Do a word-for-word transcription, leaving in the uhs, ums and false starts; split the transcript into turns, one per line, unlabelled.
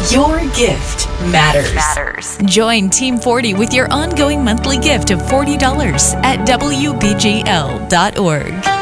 Your gift matters.
matters. Join Team forty with your ongoing monthly gift of forty dollars at W B G L dot org.